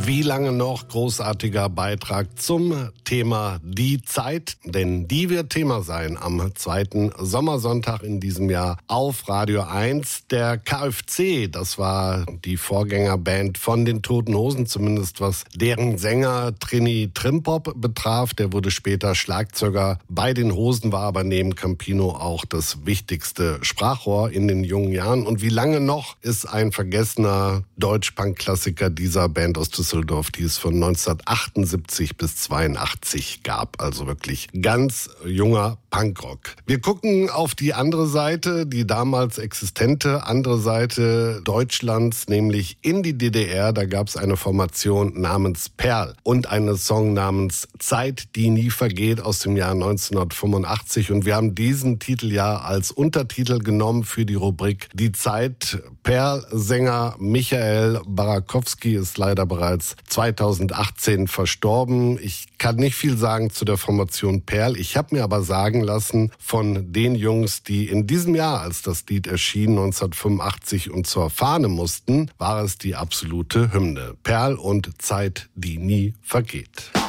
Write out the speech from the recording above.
Wie lange noch? Großartiger Beitrag zum Thema Die Zeit, denn die wird Thema sein am zweiten Sommersonntag in diesem Jahr auf Radio 1. Der KFC, das war die Vorgängerband von den Toten Hosen, zumindest was deren Sänger Trini Trimpop betraf. Der wurde später Schlagzeuger bei den Hosen, war aber neben Campino auch das wichtigste Sprachrohr in den jungen Jahren. Und wie lange noch ist ein vergessener Deutsch-Punk-Klassiker dieser Band aus Düsseldorf, die es von 1978 bis 82 gab. Also wirklich ganz junger Punkrock. Wir gucken auf die andere Seite, die damals existente andere Seite Deutschlands, nämlich in die DDR. Da gab es eine Formation namens Perl und einen Song namens Zeit, die nie vergeht aus dem Jahr 1985. Und wir haben diesen Titel ja als Untertitel genommen für die Rubrik Die Zeit. Perl-Sänger Michael Barakowski ist leider bereits 2018 verstorben. Ich kann nicht viel sagen zu der Formation Perl. Ich habe mir aber sagen lassen von den Jungs, die in diesem Jahr, als das Lied erschien, 1985 und zur Fahne mussten, war es die absolute Hymne. Perl und Zeit, die nie vergeht.